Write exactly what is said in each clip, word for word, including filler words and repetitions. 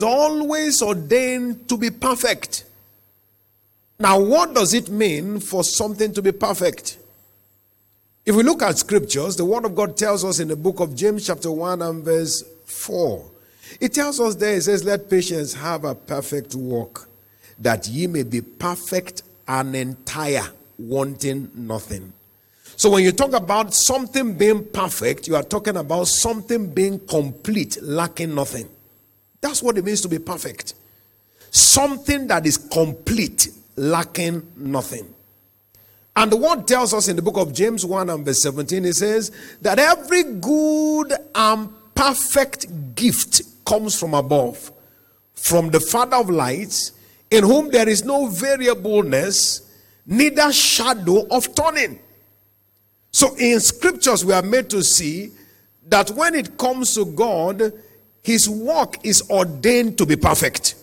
always ordained to be perfect. Now, what does it mean for something to be perfect? If we look at scriptures, the word of God tells us in the book of James chapter one and verse four. It tells us there, it says, let patience have a perfect work, that ye may be perfect and entire, wanting nothing. So when you talk about something being perfect, you are talking about something being complete, lacking nothing. That's what it means to be perfect. Something that is complete, lacking nothing. And the word tells us in the book of James one and verse seventeen, it says that every good and perfect gift comes from above, from the Father of lights, in whom there is no variableness, neither shadow of turning. So in scriptures we are made to see that when it comes to God, his work is ordained to be perfect.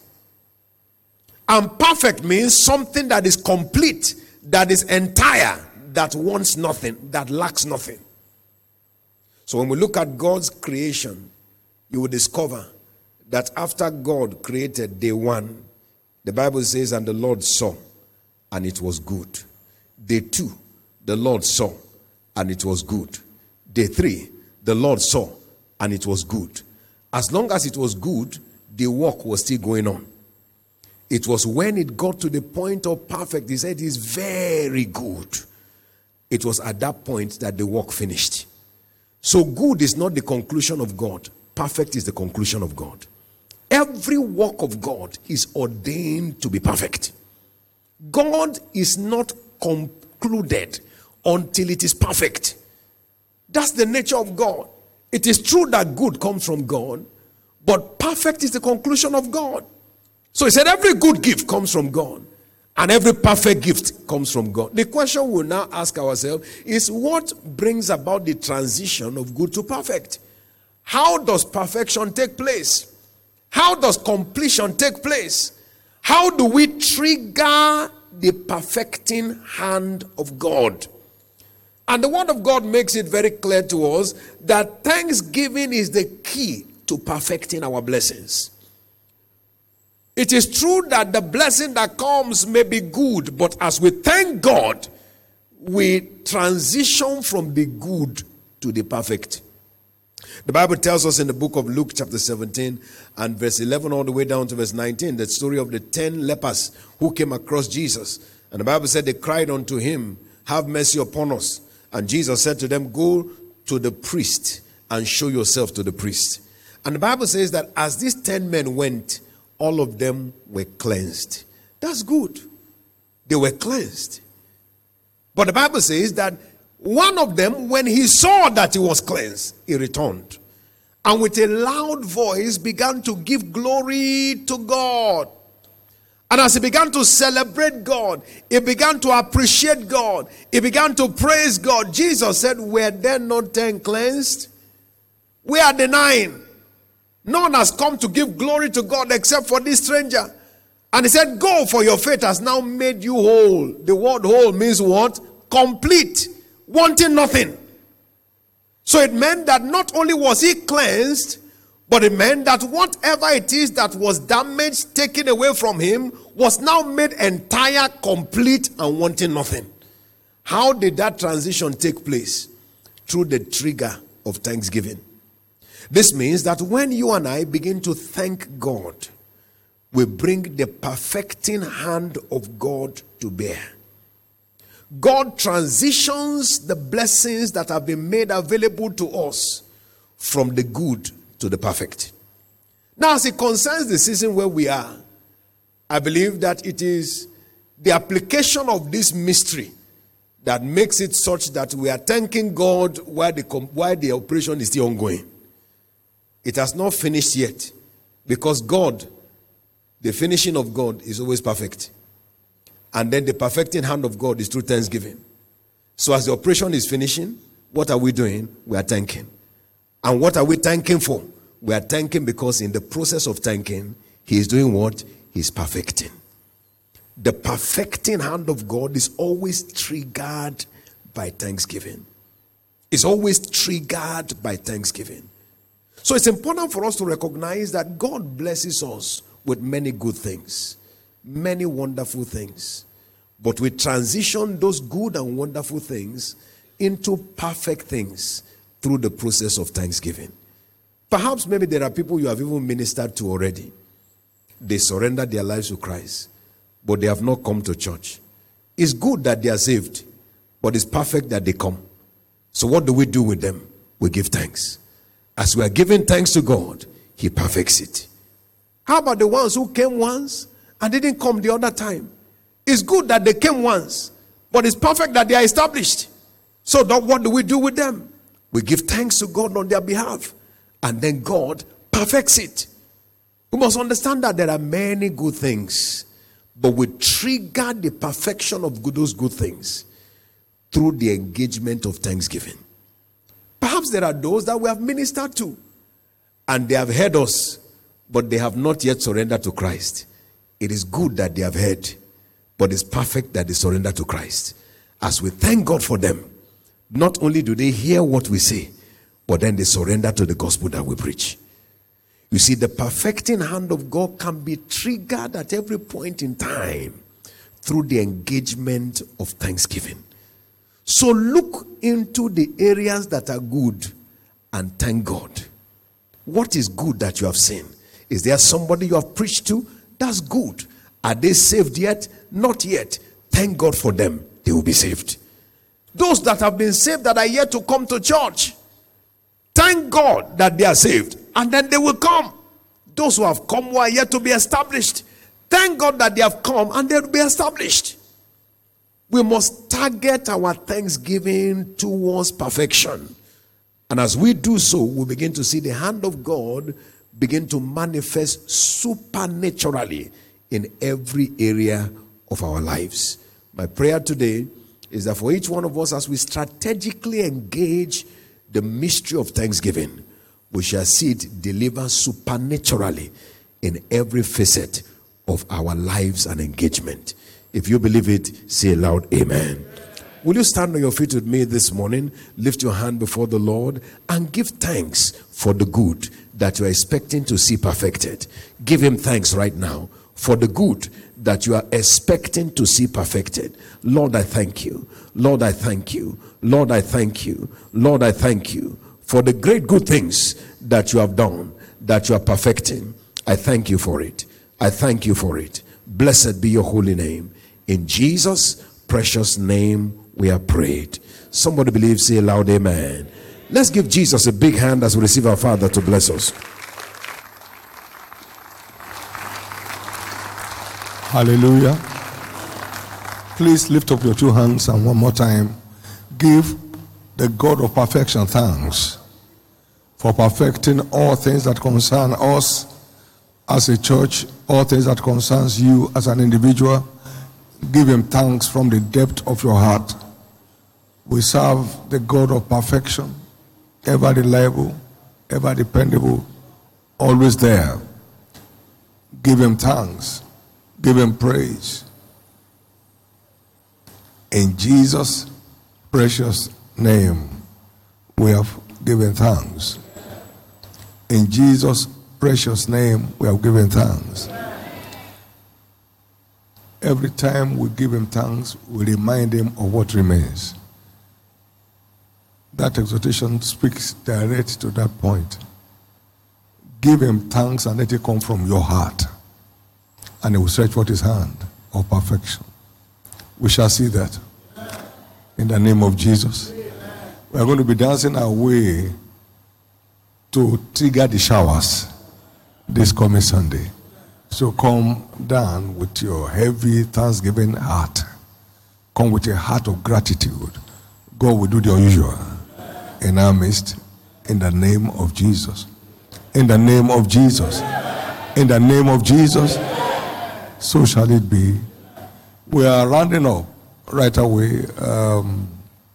And perfect means something that is complete, that is entire, that wants nothing, that lacks nothing. So when we look at God's creation, you will discover that after God created day one, the Bible says, and the Lord saw, and it was good. Day two, the Lord saw, and it was good. Day three, the Lord saw, and it was good. As long as it was good, the work was still going on. It was when it got to the point of perfect, he said, it's very good. It was at that point that the work finished. So good is not the conclusion of God. Perfect is the conclusion of God. Every work of God is ordained to be perfect. God is not concluded until it is perfect. That's the nature of God. It is true that good comes from God, but perfect is the conclusion of God. So he said every good gift comes from God, and every perfect gift comes from God. The question we'll now ask ourselves is, what brings about the transition of good to perfect? How does perfection take place? How does completion take place? How do we trigger the perfecting hand of God? And the word of God makes it very clear to us that thanksgiving is the key to perfecting our blessings. It is true that the blessing that comes may be good, but as we thank God, we transition from the good to the perfect. The Bible tells us in the book of Luke chapter seventeen and verse eleven all the way down to verse nineteen, the story of the ten lepers who came across Jesus. And the Bible said they cried unto him, have mercy upon us. And Jesus said to them, go to the priest and show yourself to the priest. And the Bible says that as these ten men went, all of them were cleansed. That's good. They were cleansed. But the Bible says that one of them, when he saw that he was cleansed, he returned. And with a loud voice began to give glory to God. And as he began to celebrate God, he began to appreciate God, he began to praise God. Jesus said, were there not ten cleansed? We are the nine. None has come to give glory to God except for this stranger. And he said, go, for your faith has now made you whole. The word whole means what? Complete. Wanting nothing. So it meant that not only was he cleansed, but it meant that whatever it is that was damaged, taken away from him, was now made entire, complete, and wanting nothing. How did that transition take place? Through the trigger of thanksgiving. This means that when you and I begin to thank God, we bring the perfecting hand of God to bear. God transitions the blessings that have been made available to us from the good to the perfect. Now, as it concerns the season where we are, I believe that it is the application of this mystery that makes it such that we are thanking God while the, while the operation is still ongoing. It has not finished yet, because God, the finishing of God is always perfect. And then the perfecting hand of God is through thanksgiving. So as the operation is finishing, what are we doing? We are thanking. And what are we thanking for? We are thanking because in the process of thanking, he is doing what? He is perfecting. The perfecting hand of God is always triggered by thanksgiving. It's always triggered by thanksgiving. So it's important for us to recognize that God blesses us with many good things, many wonderful things. But we transition those good and wonderful things into perfect things through the process of thanksgiving. Perhaps maybe there are people you have even ministered to already. They surrendered their lives to Christ, but they have not come to church. It's good that they are saved, but it's perfect that they come. So what do we do with them? We give thanks. As we are giving thanks to God, He perfects it. How about the ones who came once and didn't come the other time? It's good that they came once, but it's perfect that they are established. So that what do we do with them? We give thanks to God on their behalf, and then God perfects it. We must understand that there are many good things, but we trigger the perfection of good, those good things through the engagement of thanksgiving. Perhaps there are those that we have ministered to, and they have heard us, but they have not yet surrendered to Christ. It is good that they have heard, but it's perfect that they surrender to Christ. As we thank God for them, not only do they hear what we say, but then they surrender to the gospel that we preach. You see, the perfecting hand of God can be triggered at every point in time through the engagement of thanksgiving. So look into the areas that are good and thank God. What is good that you have seen? Is there somebody you have preached to? That's good. Are they saved yet? Not yet. Thank God for them. They will be saved. Those that have been saved that are yet to come to church, thank God that they are saved, and then they will come. Those who have come who are yet to be established, thank God that they have come and they will be established. We must target our thanksgiving towards perfection. And as we do so, we begin to see the hand of God begin to manifest supernaturally in every area of our lives. My prayer today is that for each one of us, as we strategically engage the mystery of thanksgiving, we shall see it deliver supernaturally in every facet of our lives and engagement. If you believe it, say aloud, amen. Will you stand on your feet with me this morning? Lift your hand before the Lord and give thanks for the good that you are expecting to see perfected. Give Him thanks right now for the good that you are expecting to see perfected. Lord, I thank you. Lord, I thank you. Lord, I thank you. Lord, I thank you for the great good things that you have done, that you are perfecting. I thank you for it. I thank you for it. Blessed be your holy name. In Jesus' precious name we are prayed. Somebody believe, say aloud, amen. Let's give Jesus a big hand as we receive our Father to bless us. Hallelujah. Please lift up your two hands and one more time give the God of perfection thanks for perfecting all things that concern us as a church, all things that concerns you as an individual. Give Him thanks from the depth of your heart. We serve the God of perfection, ever reliable, ever dependable, always there. Give Him thanks. Give Him praise. In Jesus' precious name, we have given thanks. In Jesus' precious name, we have given thanks. Every time we give Him thanks, we remind Him of what remains. That exhortation speaks direct to that point. Give Him thanks and let it come from your heart. And He will stretch forth His hand of perfection. We shall see that. In the name of Jesus. We are going to be dancing our way to trigger the showers this coming Sunday. So come down with your heavy thanksgiving heart. Come with a heart of gratitude. God will do the unusual in our midst. In the name of Jesus. In the name of Jesus. In the name of Jesus. So shall it be. We are rounding up right away um,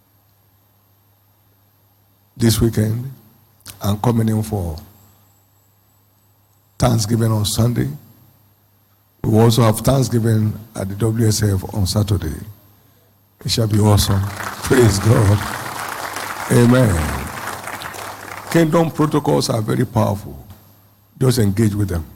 this weekend and coming in for Thanksgiving on Sunday. We will also have Thanksgiving at the W S F on Saturday. It shall be awesome. Praise God. Amen. Kingdom protocols are very powerful. Just engage with them.